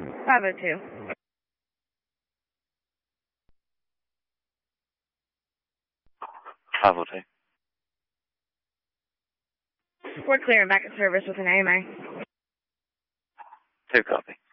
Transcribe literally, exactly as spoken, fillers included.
five oh two. five oh two. We're clear and back in service with an A M A. Two copy.